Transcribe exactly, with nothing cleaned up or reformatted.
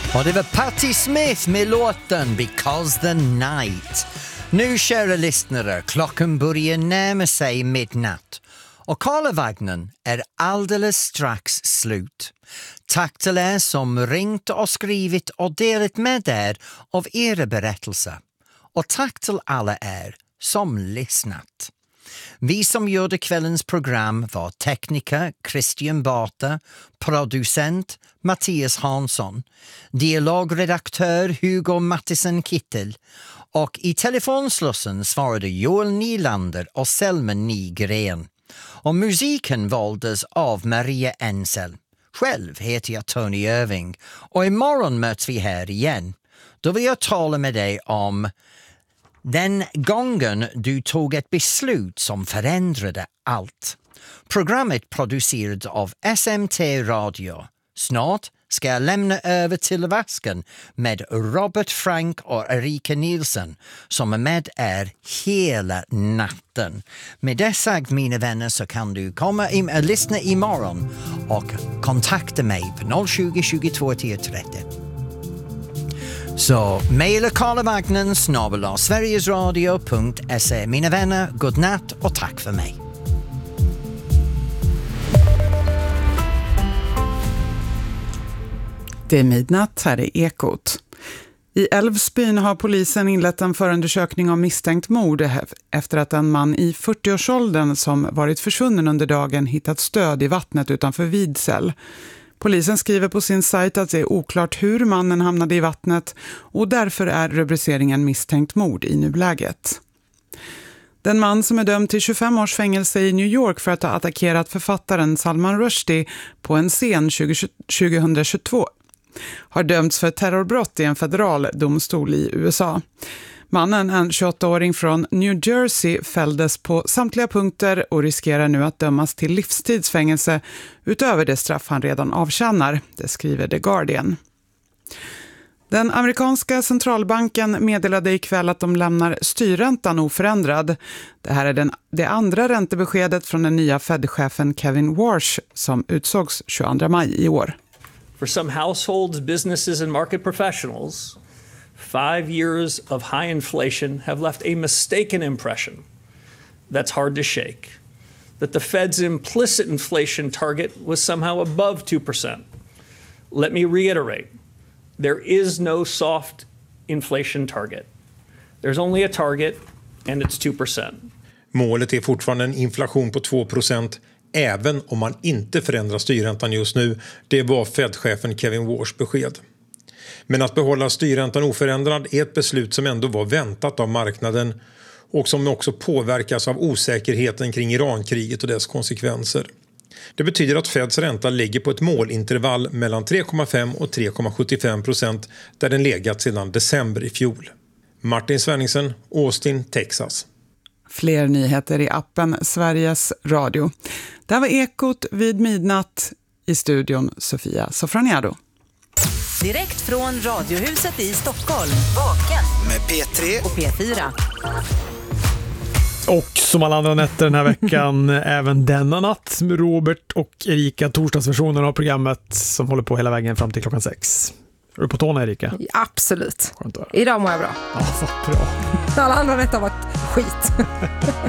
Och det var Patti Smith med låten Because the Night. Nu, kära lyssnare, klockan börjar närma sig midnatt. Och Karlavagnen är alldeles strax slut. Tack till er som ringt och skrivit och delat med er av era berättelser. Och tack till alla er som lyssnat. Vi som gjorde kvällens program var tekniker Christian Bata, producent Mattias Hansson, dialogredaktör Hugo Mattisson Kittel och i telefonslussen svarade Joel Nylander och Selma Nygren. Och musiken valdes av Maria Ensel. Själv heter jag Tony Irving och imorgon möts vi här igen. Då vill jag tala med dig om den gången du tog ett beslut som förändrade allt. Programmet producerades av S M T Radio. Snart ska jag lämna över till vasken med Robert Frank och Erika Nielsen som är med er hela natten. Med det sagt, mina vänner, så kan du komma in och lyssna imorgon och kontakta mig på noll tjugo tjugotvå tio trettio. Så mejla Karlavagnen snabel-a sverigesradio punkt se. Mina vänner, god natt och tack för mig. Det är midnatt, här är Ekot. I Älvsbyn har polisen inlett en förundersökning om misstänkt mord efter att en man i fyrtioårsåldern som varit försvunnen under dagen hittat stöd i vattnet utanför Vidsel. Polisen skriver på sin sajt att det är oklart hur mannen hamnade i vattnet och därför är rubriceringen misstänkt mord i nuläget. Den man som är dömd till tjugofem års fängelse i New York för att ha attackerat författaren Salman Rushdie på en scen tjugohundratjugotvå har dömts för terrorbrott i en federal domstol i U S A. Mannen, en tjugoåttaåring från New Jersey, fälldes på samtliga punkter och riskerar nu att dömas till livstidsfängelse utöver det straff han redan avtjänar, det skriver The Guardian. Den amerikanska centralbanken meddelade ikväll att de lämnar styrräntan oförändrad. Det här är den, det andra räntebeskedet från den nya Fed-chefen Kevin Warsh som utsågs tjugoandra maj i år. For some households, businesses and market professionals, five years of high inflation have left a mistaken impression that's hard to shake. That the Fed's implicit inflation target was somehow above two percent. Let me reiterate. There is no soft inflation target. There's only a target and it's two percent. Målet är fortfarande en inflation på två procent även om man inte förändrar styrräntan just nu. Det var Fed-chefen Kevin Warsh besked. Men att behålla styrräntan oförändrad är ett beslut som ändå var väntat av marknaden och som också påverkas av osäkerheten kring Irankriget och dess konsekvenser. Det betyder att Feds ränta ligger på ett målintervall mellan tre komma fem och tre komma sjuttiofem procent där den legat sedan december i fjol. Martin Svenningsen, Austin, Texas. Fler nyheter i appen Sveriges Radio. Där var Ekot vid midnatt, i studion Sofia Sofraniado. Direkt från Radiohuset i Stockholm. Vaken med P tre och P fyra. Och som alla andra nätter den här veckan, även denna natt med Robert och Erika, torsdagsversionen av programmet som håller på hela vägen fram till klockan sex. Är du på tårna, Erika? Absolut. Idag mår jag bra. Ja, vad bra. Alla andra nätter har varit skit.